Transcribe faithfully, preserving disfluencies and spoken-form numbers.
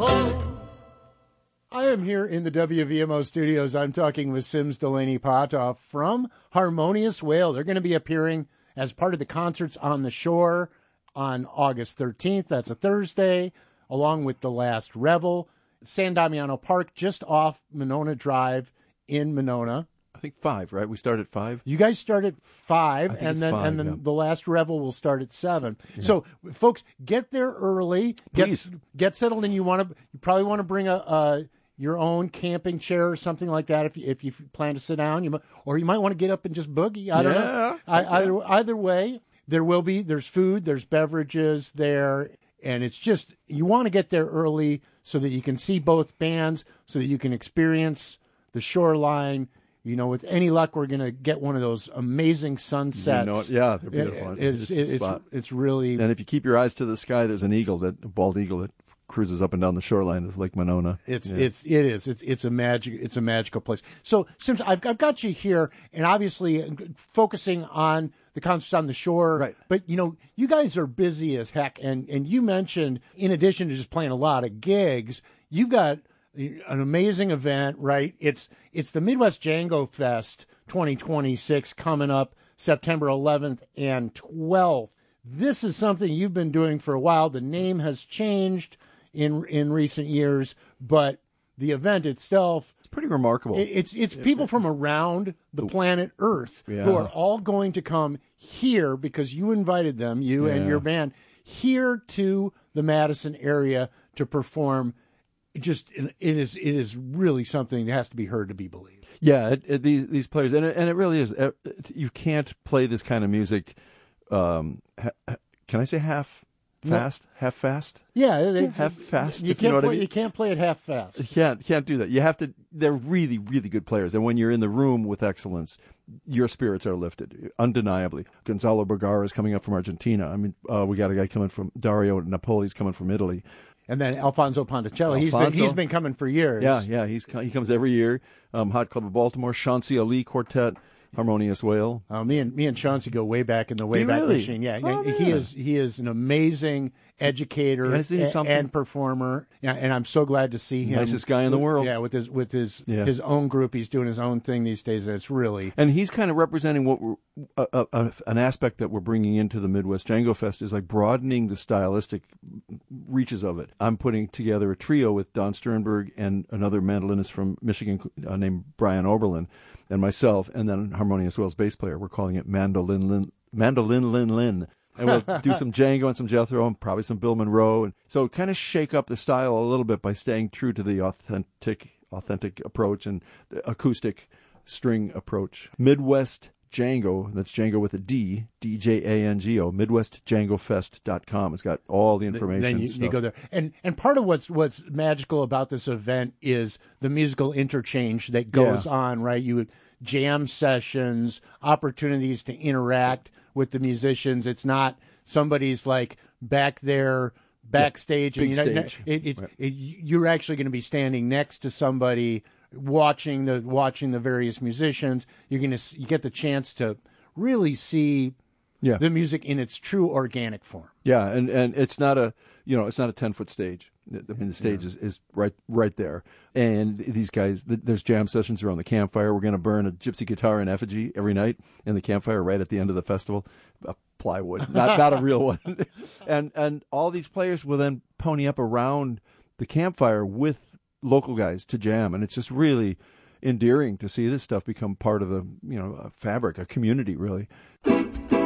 I am here in the W V M O studios. I'm talking with Sims Delaney Potoff from Harmonious Whale. They're going to be appearing as part of the Concerts on the Shore on August thirteenth. That's a Thursday, along with The Last Revel. San Damiano Park, just off Monona Drive in Monona. I think five, right? We start at five. You guys start at five, and then five, and then yeah. The Last Revel will start at seven. Yeah. So, folks, get there early. Please. Get get settled, and you want to. You probably want to bring a. a your own camping chair or something like that if you, if you plan to sit down. You might, or you might want to get up and just boogie. I don't yeah. know. I, either either way, there will be there's food, there's beverages there, and it's just you want to get there early so that you can see both bands, so that you can experience the shoreline. You know, with any luck, we're going to get one of those amazing sunsets. You know, yeah, they're beautiful. It, it's, it's, it's, it's really... And if you keep your eyes to the sky, there's an eagle, that a bald eagle that cruises up and down the shoreline of Lake Monona. It's yeah. it's it is it's it's a magic it's a magical place. So, Sims, I've I've got you here, and obviously focusing on the Concerts on the Shore. Right. But you know, you guys are busy as heck, and and you mentioned, in addition to just playing a lot of gigs, you've got an amazing event, right? It's it's the Midwest Django Fest twenty twenty-six coming up September eleventh and twelfth. This is something you've been doing for a while. The name has changed in in recent years, but the event itself, it's pretty remarkable. It, it's it's people from around the planet Earth yeah. who are all going to come here because you invited them, you yeah. and your band, here to the Madison area to perform. Just it is it is really something that has to be heard to be believed. Yeah, it, it, these these players, and it, and it really is. You can't play this kind of music. Um, ha, can I say half fast? No. Half fast? Yeah, they, half fast. You can't you know play. I mean? You can't play it half fast. You can't can't do that. You have to. They're really really good players, and when you're in the room with excellence, your spirits are lifted undeniably. Gonzalo Bergara is coming up from Argentina. I mean, uh, we got a guy coming from Dario Napoli's coming from Italy. And then Alfonso Ponticelli, Alfonso. he's been he's been coming for years. Yeah, yeah, he's he comes every year. Um, Hot Club of Baltimore, Chauncey Ali Quartet, Harmonious Whale. Uh, me and me and Chauncey go way back in the Wayback really? Machine. Yeah, oh, he man. is he is an amazing educator a, and performer. Yeah, and I'm so glad to see him. Nicest guy in the with, world. Yeah, with his with his yeah. his own group. He's doing his own thing these days. And it's really and he's kind of representing what we're, uh, uh, uh, an aspect that we're bringing into the Midwest Django Fest is like broadening the stylistic reaches of it. I'm putting together a trio with Don Sternberg and another mandolinist from Michigan uh, named Brian Oberlin, and myself, and then Harmonious Whale's bass player. We're calling it Mandolin Lin, Mandolin Lin Lin. And we'll do some Django and some Jethro and probably some Bill Monroe. And so kind of shake up the style a little bit by staying true to the authentic authentic approach and the acoustic string approach. Midwest Django, that's Django with a D, D J A N G O, midwest django fest dot com. It's got all the information. Then you, stuff. you go there. And and part of what's what's magical about this event is the musical interchange that goes Yeah. on, right? You jam sessions, opportunities to interact with the musicians. It's not somebody's like back there backstage yeah, and you know, stage. it, it, right. it, you're actually going to be standing next to somebody watching the watching the various musicians. You're going to you get the chance to really see yeah. the music in its true organic form. Yeah, and, and it's not a you know it's not a ten foot stage. I mean, the stage yeah. is, is right right there. And these guys, there's jam sessions around the campfire. We're going to burn a gypsy guitar in effigy every night in the campfire right at the end of the festival. A plywood, not not a real one. and and all these players will then pony up around the campfire with local guys to jam, and it's just really endearing to see this stuff become part of the you know a fabric, a community, really.